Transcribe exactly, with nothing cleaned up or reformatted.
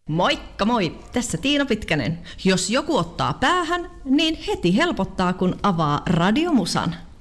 Moikka moi! Tässä Tiina Pitkänen. Jos joku ottaa päähän, niin heti helpottaa kun avaa Radiomusan.